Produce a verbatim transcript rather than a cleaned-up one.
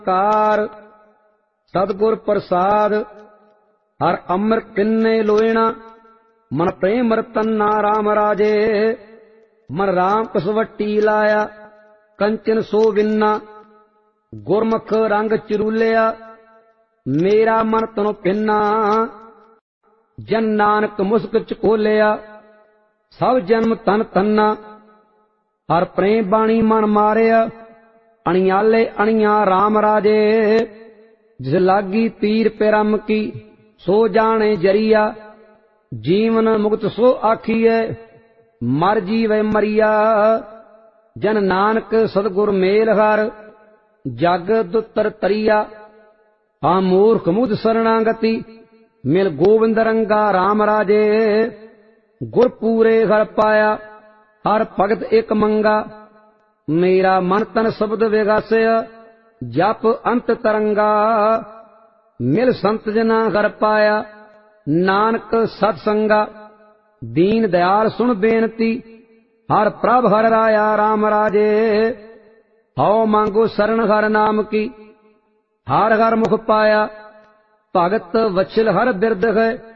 ਕਾਰ सतगुर प्रसाद हर अमर किन्ने लोयना मन प्रेम रतन राम राजे मन राम कसवटी लाया कंचन सो विन्ना गुरमुख रंग चिरूलिया मेरा मन तनो पिन्ना जन नानक मुस्क चकोलिया सब जन्म तन तन्ना हर प्रेम बाणी मन मारिया अणियाले अणिया राम राजे जिस लागी पीर पैरम की सो जाने जरिया जीवन मुक्त सो आखिए मर जीवे मरिया जन नानक सतगुर मेल हर जग दुतर तरिया हा मूर्ख मुद शरणागति मिल गोविंद रंगा राम राजे गुर पूरे घर पाया हर भगत एक मंगा मेरा मन तन शब्द विगासिया जप अंत तरंगा मिल संत जना घर पाया नानक सतसंगा दीन दयाल सुन बेनती हर प्रभ हर राया राम राजे हौ मांगो शरण हर नाम की हर हर मुख पाया भगत वत्सल हर बिरद है